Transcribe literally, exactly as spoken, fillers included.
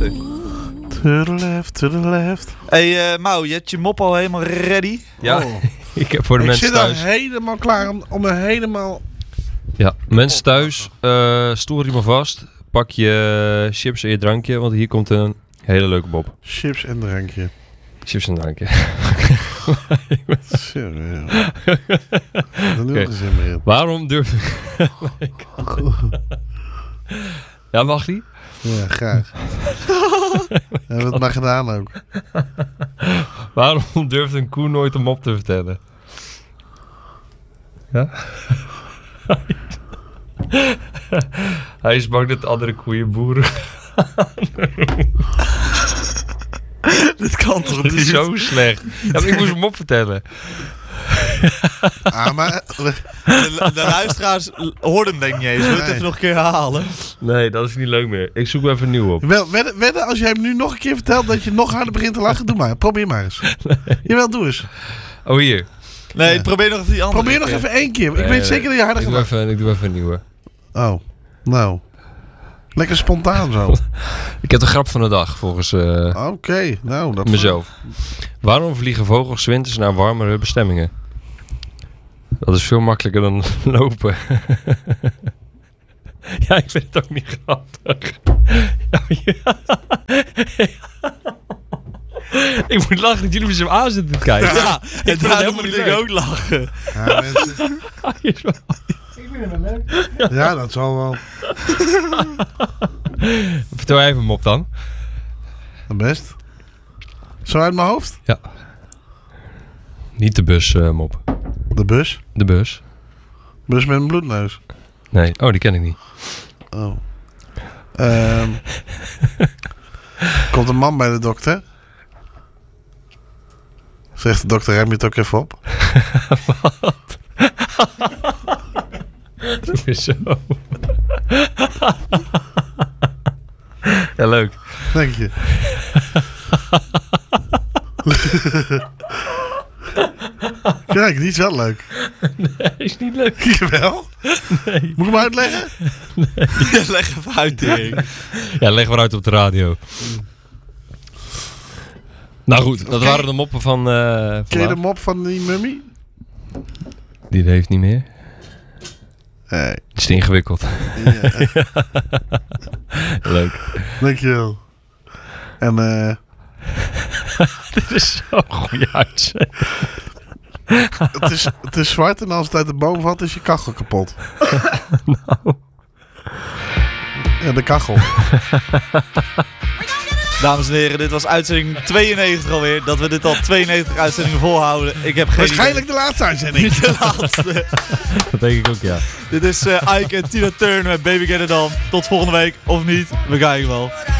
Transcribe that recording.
wachten. To the left, to the left. Hey uh, Mau, je hebt je mop al helemaal ready? Ja, Oh. ik heb voor de ik mensen zit al thuis. helemaal klaar om, om me helemaal... Ja, mensen thuis, uh, stoer je maar vast. Pak je chips en je drankje, want hier komt een hele leuke Bob. Chips en drankje. Chips en drankje. Serieus. Dan doe ik Oké. er zin meer in. Waarom durft... Ja, mag die? Ja, graag. Hebben we het maar gedaan ook. Waarom durft een koe nooit een mop te vertellen? Ja? Hij is bang dat andere koeien boeren. Dit kan toch Dat is niet? zo slecht. Ja, maar ik moest hem opvertellen. Ah, maar... De, de luisteraars hoorden hem denk ik niet eens. Wil je het Nee. even nog een keer herhalen? Nee, dat is niet leuk meer. Ik zoek even een nieuw op. Wel, wedden, wedden, als jij hem nu nog een keer vertelt dat je nog harder begint te lachen, doe maar. Probeer maar eens. Jawel, doe eens. Oh, hier. Nee, Ja. probeer nog even die andere. Probeer nog keer. even één keer. Ik Nee, weet nee, zeker dat je harder ik gaat doe, lachen. even, ik doe even een nieuwe. Oh, nou. Lekker spontaan zo. Ik heb de grap van de dag, volgens uh, Oké, nou. Dat mezelf. Waarom vliegen vogels 's winters naar warmere bestemmingen? Dat is veel makkelijker dan lopen. Ja, ik vind het ook niet grappig. Ja, ja. Ik moet lachen dat jullie me zo aan zitten te kijken. Ja, Ik en vind het daarom helemaal moet niet ik leuk. ook lachen. Ja, mensen. Ja, dat zal wel. Vertel even hem op dan. Best. Zo uit mijn hoofd? Ja. Niet de bus, uh, mop. De bus. De bus. Bus met een bloedneus. Nee, oh, die ken ik niet. Oh. Ehm komt een man bij de dokter. Zegt de dokter, ruim je het ook even op? Doe weer zo. Ja, leuk. Denk je? Kijk, die is wel leuk. Nee, is niet leuk. Jawel? Nee. Moet ik hem uitleggen? Leg even uit, Erik. Ja, leg maar uit op de radio. Nou goed, dat Oké. waren de moppen van uh, Ken je de vandaag. mop van die mummie? Die heeft niet meer. Nee. Het is te ingewikkeld. Ja, Leuk. dankjewel. En eh... Dit is zo'n goede uitzending. het, is, het is zwart en als het uit de boom valt is je kachel kapot. Nou. Ja, de kachel. Dames en heren, dit was uitzending tweeënnegentig alweer. Dat we dit al tweeënnegentig uitzendingen volhouden. Ik heb geen Waarschijnlijk de laatste uitzending. Niet de laatste. Dat denk ik ook, ja. Dit is uh, Ike en Tina Turner met Baby Get It On. Tot volgende week, of niet. We kijken wel.